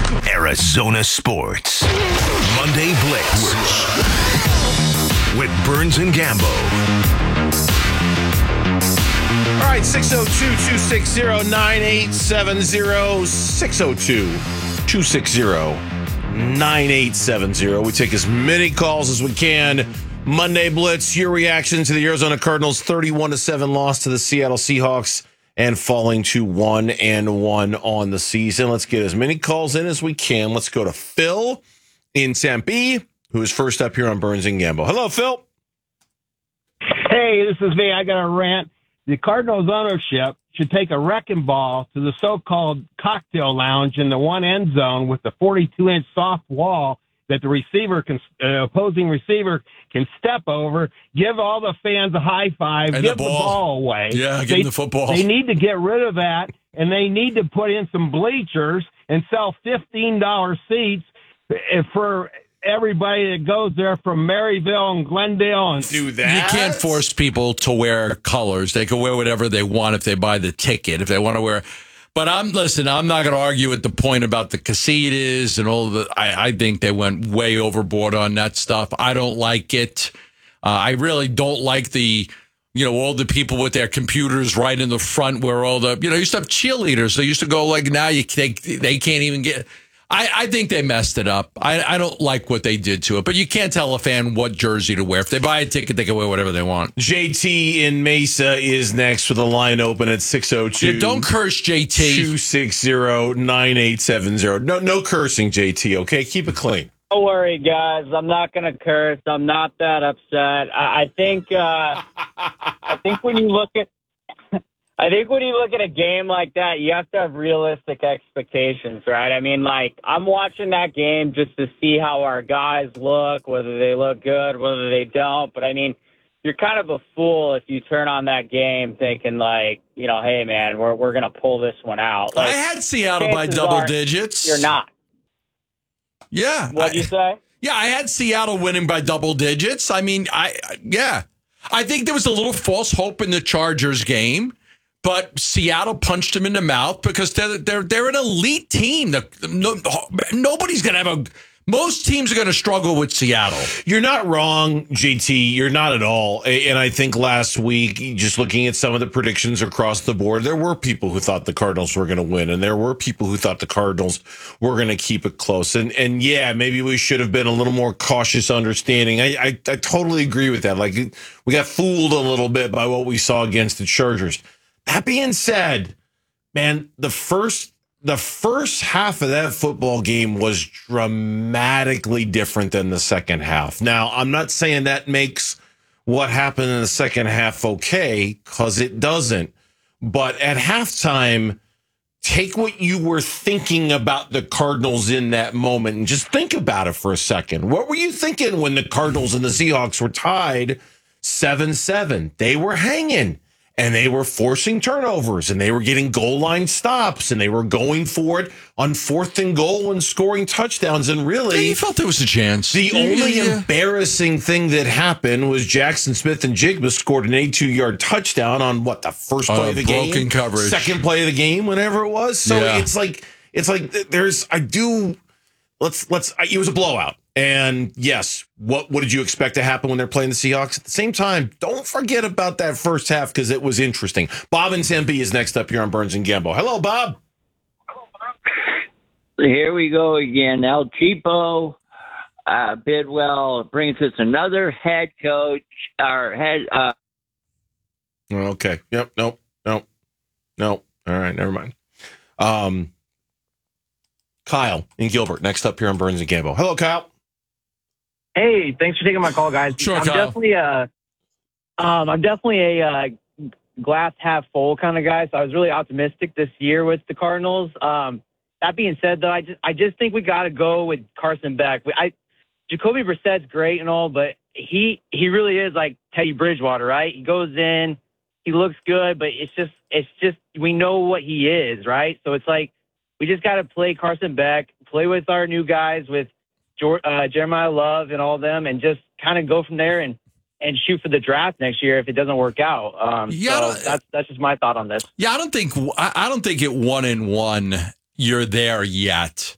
Arizona Sports. Monday Blitz. With Burns and Gambo. All right, 602-260-9870. 602-260-9870. We take as many calls as we can. Monday Blitz, your reaction to the Arizona Cardinals' 31-7 loss to the Seattle Seahawks and falling to 1-1 on the season. Let's get as many calls in as we can. Let's go to Phil in Tempe, who is first up here on Burns and Gambo. Hello, Phil. Hey, this is me. I got a rant. The Cardinals ownership should take a wrecking ball to the so-called cocktail lounge in the one end zone with the 42-inch soft wall that the opposing receiver can step over, give all the fans a high five, and give the ball away. Yeah, give them the football. They need to get rid of that, and they need to put in some bleachers and sell $15 seats for everybody that goes there from Maryville and Glendale. And do that. You can't force people to wear colors. They can wear whatever they want if they buy the ticket. If they want to wear. But I'm not going to argue at the point about the casitas and all the. I think they went way overboard on that stuff. I don't like it. I really don't like all the people with their computers right in the front where all the, you used to have cheerleaders. They used to go like, now they can't even get. I think they messed it up. I don't like what they did to it, but you can't tell a fan what jersey to wear. If they buy a ticket, they can wear whatever they want. JT in Mesa is next with a line open at 602. Yeah, don't curse, JT. 260-9870. No cursing, JT, okay? Keep it clean. Don't worry, guys. I'm not going to curse. I'm not that upset. I think when you look at a game like that, you have to have realistic expectations, right? I mean, I'm watching that game just to see how our guys look, whether they look good, whether they don't. But, I mean, you're kind of a fool if you turn on that game thinking, hey, man, we're going to pull this one out. I had Seattle by double digits. You're not. Yeah. What'd you say? Yeah, I had Seattle winning by double digits. I mean, I think there was a little false hope in the Chargers game. But Seattle punched them in the mouth because they're an elite team. Nobody's going to have most teams are going to struggle with Seattle. You're not wrong, JT. You're not at all. And I think last week, just looking at some of the predictions across the board, there were people who thought the Cardinals were going to win, and there were people who thought the Cardinals were going to keep it close. And yeah, maybe we should have been a little more cautious understanding. I totally agree with that. We got fooled a little bit by what we saw against the Chargers. That being said, man, the first half of that football game was dramatically different than the second half. Now, I'm not saying that makes what happened in the second half okay, because it doesn't. But at halftime, take what you were thinking about the Cardinals in that moment and just think about it for a second. What were you thinking when the Cardinals and the Seahawks were tied 7-7? They were hanging. And they were forcing turnovers, and they were getting goal line stops, and they were going for it on 4th and goal and scoring touchdowns. And really, you felt there was a chance. The only embarrassing thing that happened was Jackson Smith-Njigba scored an 82-yard touchdown on the first play of the game, broken coverage, second play of the game, whenever it was. So it's like there's it was a blowout. And yes, what did you expect to happen when they're playing the Seahawks? At the same time, don't forget about that first half because it was interesting. Bob in Tempe is next up here on Burns and Gambo. Hello, Bob. Here we go again. El Cheapo Bidwell brings us another head coach. Okay. Yep. Nope. All right. Never mind. Kyle in Gilbert next up here on Burns and Gambo. Hello, Kyle. Hey, thanks for taking my call, guys. Sure, I'm Kyle. definitely a glass half full kind of guy. So I was really optimistic this year with the Cardinals. That being said, though, I just think we got to go with Carson Beck. Jacoby Brissett's great and all, but he really is like Teddy Bridgewater, right? He goes in, he looks good, but it's just we know what he is, right? So it's like we just got to play Carson Beck, play with our new guys, with Jeremiah Love and all of them, and just kind of go from there and shoot for the draft next year if it doesn't work out. So that's just my thought on this. Yeah, I don't think at 1-1 you're there yet.